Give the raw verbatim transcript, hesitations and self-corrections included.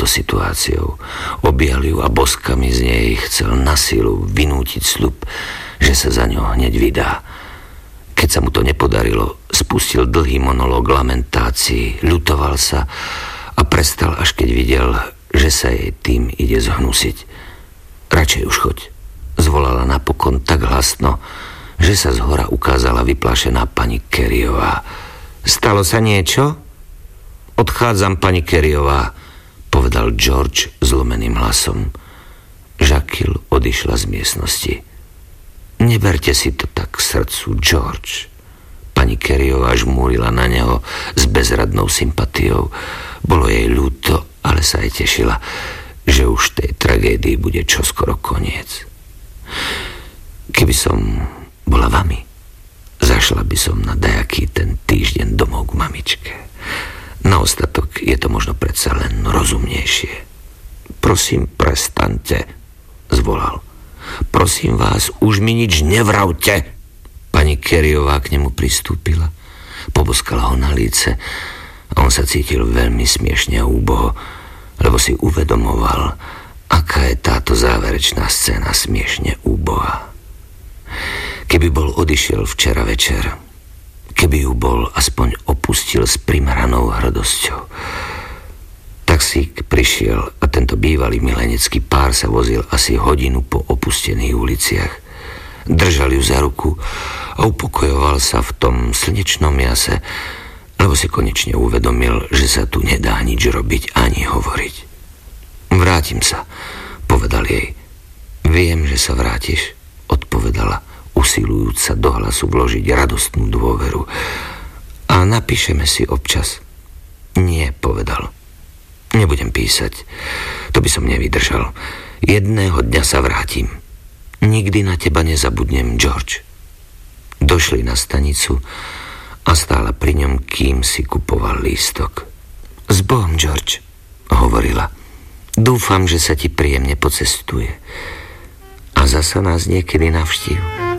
touto situáciou. Objal ju a boskami z nej chcel na silu vynútiť sľub, že sa za ňo hneď vydá. Keď sa mu to nepodarilo, spustil dlhý monológ lamentácií, ľutoval sa a prestal, až keď videl, že sa jej tým ide zhnusiť. Radšej už choď, zvolala napokon tak hlasno, že sa zhora ukázala vyplašená pani Careyová. Stalo sa niečo? Odchádzam, pani Careyová, povedal George zlomeným hlasom. Jacqueline odišla z miestnosti. Neberte si to tak k srdcu, George. Pani Careyová žmúrila na neho s bezradnou sympatiou. Bolo jej ľúto, ale sa aj tešila, že už tej tragédii bude čoskoro koniec. Keby som bola vami, zašla by som na dajaký ten týždeň domov k mamičke. Na ostatok je to možno predsa len rozumnejšie. Prosím, prestaňte, zvolal. Prosím vás, už mi nič nevravte. Pani Careyová k nemu pristúpila, poboskala ho na líce a on sa cítil veľmi smiešne a úboho, lebo si uvedomoval, aká je táto záverečná scéna smiešne úbohá. Keby bol odišiel včera večer, keby ju bol aspoň opustil s primeranou hrdosťou. Taxík prišiel a tento bývalý milenecký pár sa vozil asi hodinu po opustených uliciach. Držal ju za ruku a upokojoval sa v tom slnečnom jase, lebo si konečne uvedomil, že sa tu nedá nič robiť ani hovoriť. Vrátim sa, povedal jej. Viem, že sa vrátiš, odpovedala, usilujúc sa do hlasu vložiť radostnú dôveru. A napíšeme si občas. Nie, povedal. Nebudem písať. To by som nevydržal. Jedného dňa sa vrátim. Nikdy na teba nezabudnem, George. Došli na stanicu a stála pri ňom, kým si kupoval lístok. S Bohom, George, hovorila. Dúfam, že sa ti príjemne pocestuje. A zasa nás niekedy navštív.